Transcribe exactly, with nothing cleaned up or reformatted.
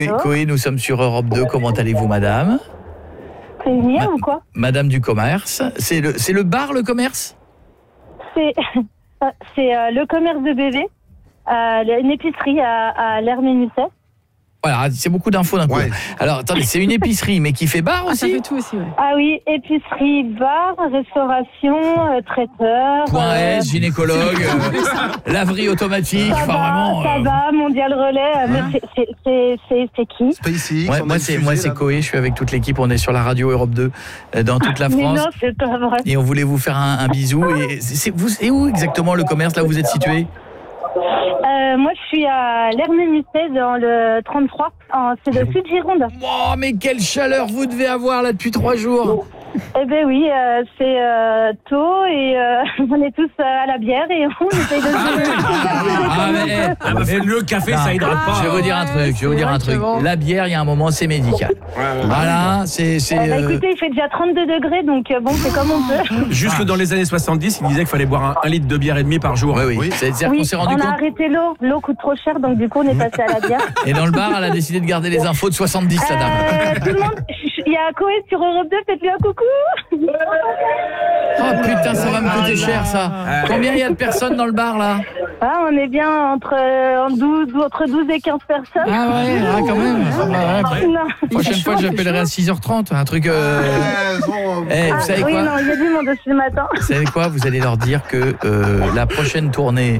Coé, nous sommes sur Europe deux. Comment allez-vous, madame? C'est une Ma- ou quoi? Madame du commerce. C'est le, c'est le bar, le commerce? C'est c'est euh, le commerce de bébé, euh, une épicerie à, à l'Hermé-Musset. Voilà, c'est beaucoup d'infos d'un coup. Ouais. Alors, attendez, c'est une épicerie, mais qui fait bar Ah, ça aussi? fait tout aussi, ouais. Ah oui, épicerie, bar, restauration, euh, traiteur. Point euh, S, gynécologue, euh, laverie automatique, enfin tabac, vraiment... euh, tabac, mondial relais. euh, mais c'est- c'est- c'est c'est- c'est qui? SpaceX, Ouais, on a moi une c'est fusée, moi c'est là. Coé, je suis avec toute l'équipe, on est sur la radio Europe deux euh, dans toute la Mais France non, c'est pas vrai. et on voulait vous faire un, un bisou. Et c'est, c'est- vous, c'est où exactement le commerce là où vous êtes situé? Euh, moi, je suis à l'Hermé-Musset dans le trente-trois. En- C'est le sud Gironde. Oh mais quelle chaleur vous devez avoir là depuis trois jours. Eh ben oui, euh, c'est euh, tôt et euh, on est tous euh, à la bière et on essaye de Ah, mais, Ah bah, le café, ça aidera pas. je vais vous dire un truc, je vais vous dire un truc. La bière, il y a un moment, c'est médical. Voilà, c'est c'est. Eh ben, euh, écoutez, il fait déjà trente-deux degrés, donc euh, bon, c'est comme on peut. Jusque dans les années soixante-dix, il disait qu'il fallait boire un, un litre de bière et demi par jour. Oui, oui. Oui. C'est-à-dire Oui, qu'on s'est rendu on a compte. arrêté l'eau. L'eau coûte trop cher, donc du coup, on est passé à la bière. Et dans le bar, elle a décidé de garder les infos de soixante-dix, la dame. Euh, tout le monde, il y a Coé sur Europe deux, faites-lui un coucou. Oh putain, ça va me coûter cher ça. Combien il y a de personnes dans le bar là? Ah, on est bien entre, euh, en douze, entre douze et quinze personnes. Ah ouais, ah, quand même. Ah bah ouais. Non. Prochaine fois, j'appellerai à six heures trente, un truc. Euh... Ouais, bon, Eh, vous Ah, savez oui, quoi? non, il y a du monde aussi le matin. Vous savez quoi? Vous allez leur dire que euh, la prochaine tournée